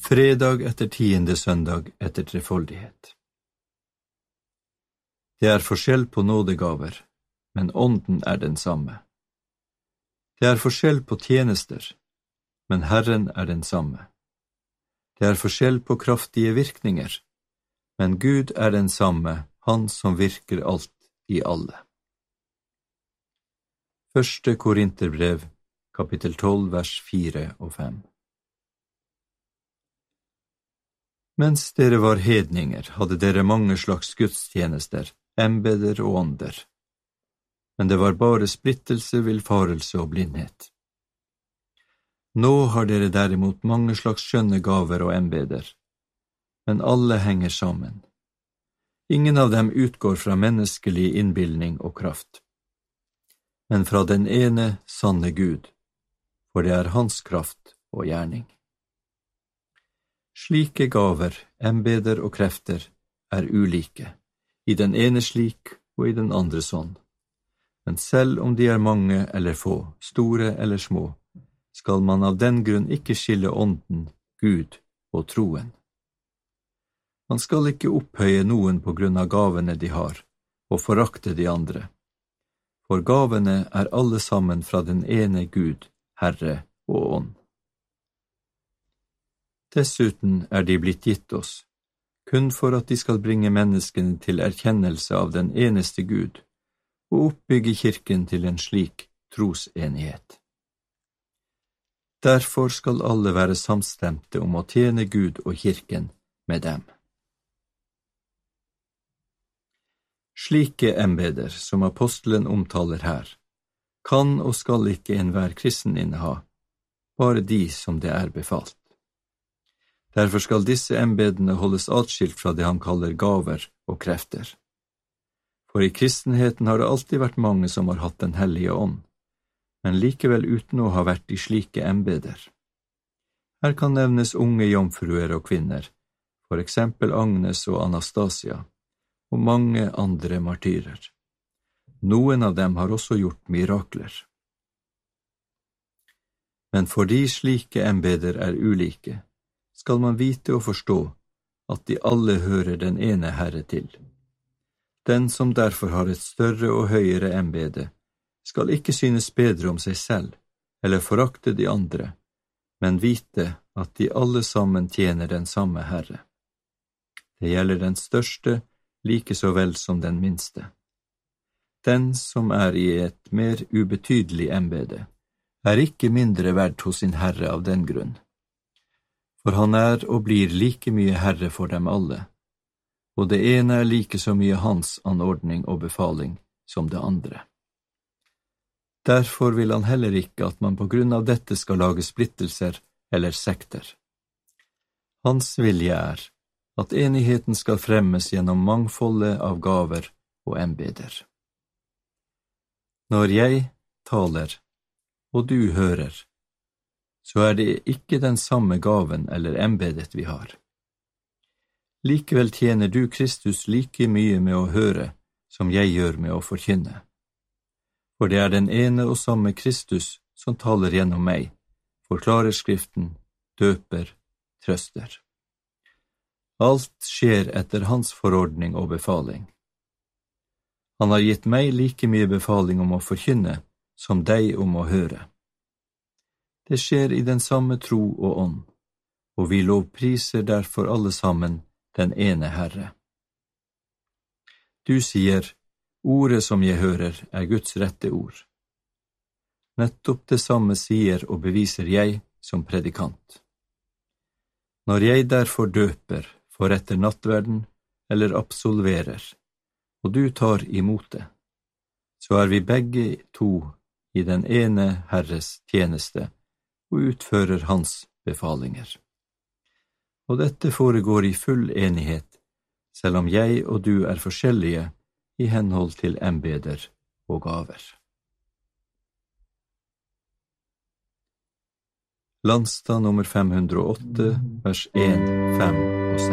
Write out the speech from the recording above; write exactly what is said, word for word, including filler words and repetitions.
Fredag etter tiende søndag etter trefoldighet. Det er forskjell på nådegaver, men ånden er den samme. Det er forskjell på tjenester, men Herren er den samme. Det er forskjell på kraftige virkninger, men Gud er den samme, Han som virker alt i alle. Første Korinterbrev, kapittel tolv, vers fire og fem. Mens dere var hedninger, hadde dere mange slags gudstjenester, embeder og ånder. Men det var bare splittelse, villfarelse og blindhet. Nå har dere derimot mange slags skjønne gaver og embeder, men alle henger sammen. Ingen av dem utgår fra menneskelig innbildning og kraft, men fra den ene sanne Gud, for det er hans kraft og gjerning. Slike gaver, embeder og krefter er ulike, i den ene slik og i den andre sånn. Men selv om de er mange eller få, store eller små, skal man av den grunn ikke skille ånden, Gud og troen. Man skal ikke opphøye noen på grunn av gavene de har, og forakte de andre. For gavene er alle sammen fra den ene Gud, Herre og Ånd. Dessuten er de blitt gitt oss, kun for at de skal bringe menneskene til erkjennelse av den eneste Gud, og oppbygge kirken til en slik trosenighet. Derfor skal alle være samstemte om å tjene Gud og kirken med dem. Slike embeder som apostelen omtaler her, kan og skal ikke enhver kristen inneha, bare de som det er befalt. Derfor skal disse embedene holdes atskilt fra det han kaller gaver og krefter. For i kristenheten har det alltid vært mange som har hatt den hellige ånd, men likevel uten å ha vært i slike embeder. Her kan nevnes unge jomfruer og kvinner, for eksempel Agnes og Anastasia, og mange andre martyrer. Noen av dem har også gjort mirakler. Men fordi slike embeder er ulike, skal man vite og forstå at de alle hører den ene Herre til. Den som derfor har et større og høyere embede, skal ikke synes bedre om seg selv, eller forakte de andre, men vite at de alle sammen tjener den samme Herre. Det gjelder den største, like så vel som den minste. Den som er i et mer ubetydelig embede, er ikke mindre verdt hos sin Herre av den grunn. For han er og blir like mye Herre for dem alle, og det ene er like så mye hans anordning og befaling som det andre. Derfor vil han heller ikke at man på grunn av dette skal lage splittelser eller sekter. Hans vilje er at enigheten skal fremmes gjennom mangfoldet av gaver og embeder. Når jeg taler, og du hører, så er det ikke den samme gaven eller embedet vi har. Likevel tjener du Kristus like mye med å høre som jeg gjør med å forkynne. For det er den ene og samme Kristus som taler gjennom meg, forklarer Skriften, døper, trøster. Alt skjer etter hans forordning og befaling. Han har gitt meg like mye befaling om å forkynne som deg om å høre. Det skjer i den samme tro og ånd, og vi lovpriser derfor alle sammen den ene Herre. Du sier, ordet som jeg hører er Guds rette ord. Nettopp det samme sier og beviser jeg som predikant. Når jeg derfor døper, forretter nattverden eller absolverer, og du tar imot det, så er vi begge to i den ene Herres tjeneste, og utfører hans befalinger. Og dette foregår i full enighet, selv om jeg og du er forskjellige i henhold til embeder og gaver. Landstad nummer fem hundre og åtte, vers en, fem